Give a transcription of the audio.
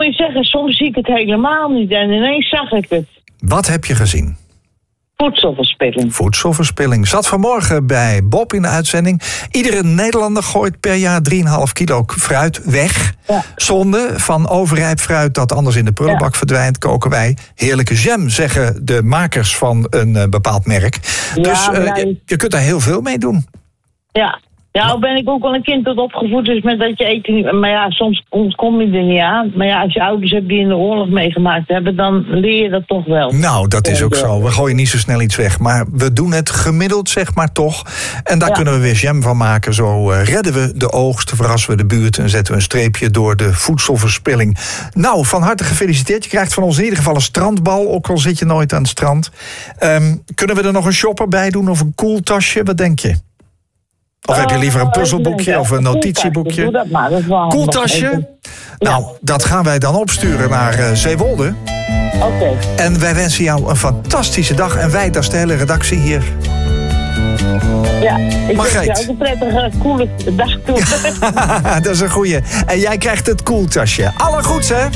je zeggen, soms zie ik het helemaal niet en ineens zag ik het. Wat heb je gezien? Voedselverspilling. Voedselverspilling. Zat vanmorgen bij Bob in de uitzending. Iedere Nederlander gooit per jaar 3,5 kilo fruit weg. Ja. Zonde van overrijp fruit dat anders in de prullenbak verdwijnt, koken wij heerlijke jam, zeggen de makers van een bepaald merk. Ja, Dus je kunt daar heel veel mee doen. Ja. Nou ben ik ook wel een kind dat opgevoed is met dat je eten niet... Maar ja, soms ontkom je er niet aan. Maar ja, als je ouders hebt die in de oorlog meegemaakt hebben, dan leer je dat toch wel. Nou, dat is ook zo. We gooien niet zo snel iets weg. Maar we doen het gemiddeld, zeg maar, toch. En daar kunnen we weer jam van maken. Zo redden we de oogst, verrassen we de buurt en zetten we een streepje door de voedselverspilling. Nou, van harte gefeliciteerd. Je krijgt van ons in ieder geval een strandbal, ook al zit je nooit aan het strand. Kunnen we er nog een shopper bij doen of een koeltasje? Wat denk je? Of heb je liever een puzzelboekje of een notitieboekje? Doe dat maar, dat is wel handig. Koeltasje? Nou, dat gaan wij dan opsturen naar Zeewolde. Oké. En wij wensen jou een fantastische dag. En wij, dat is de hele redactie hier. Ja, ik wens Margreet. jou ook een prettige, coole dag toe. Dat is een goeie. En jij krijgt het koeltasje. Alle goeds, hè?